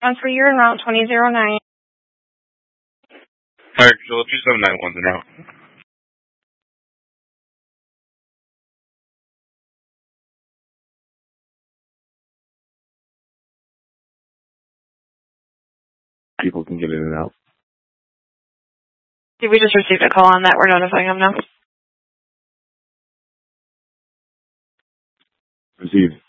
Transfer you in route 2009. Alright, Control 2791's en route. People can get in and out. We just received a call on that. We're notifying them now. Received.